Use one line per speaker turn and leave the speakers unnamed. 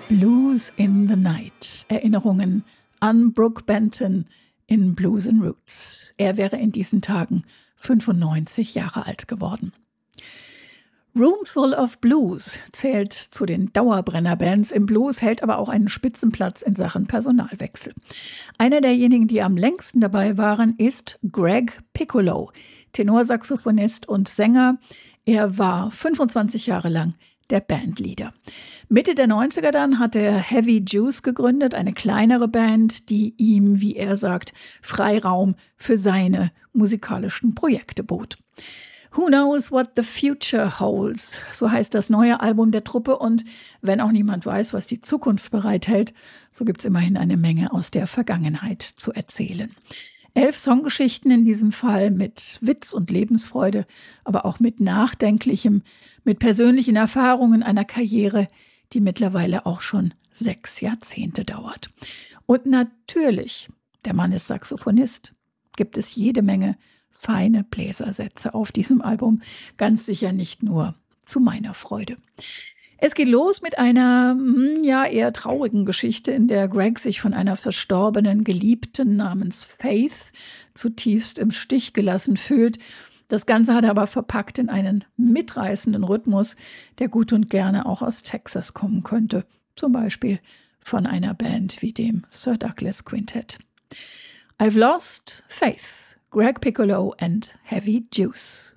Blues in the Night. Erinnerungen an Brook Benton in Blues and Roots. Er wäre in diesen Tagen 95 Jahre alt geworden. Roomful of Blues zählt zu den Dauerbrennerbands im Blues, hält aber auch einen Spitzenplatz in Sachen Personalwechsel. Einer derjenigen, die am längsten dabei waren, ist Greg Piccolo, Tenorsaxophonist und Sänger. Er war 25 Jahre lang der Bandleader. Mitte der 90er dann hat er Heavy Juice gegründet, eine kleinere Band, die ihm, wie er sagt, Freiraum für seine musikalischen Projekte bot. Who Knows What the Future Holds, so heißt das neue Album der Truppe, und wenn auch niemand weiß, was die Zukunft bereithält, so gibt es immerhin eine Menge aus der Vergangenheit zu erzählen. 11 Songgeschichten in diesem Fall mit Witz und Lebensfreude, aber auch mit Nachdenklichem, mit persönlichen Erfahrungen einer Karriere, die mittlerweile auch schon 6 Jahrzehnte dauert. Und natürlich, der Mann ist Saxophonist, gibt es jede Menge feine Bläsersätze auf diesem Album, ganz sicher nicht nur zu meiner Freude. Es geht los mit einer eher traurigen Geschichte, in der Greg sich von einer verstorbenen Geliebten namens Faith zutiefst im Stich gelassen fühlt. Das Ganze hat er aber verpackt in einen mitreißenden Rhythmus, der gut und gerne auch aus Texas kommen könnte. Zum Beispiel von einer Band wie dem Sir Douglas Quintet. I've Lost Faith, Greg Piccolo and Heavy Juice.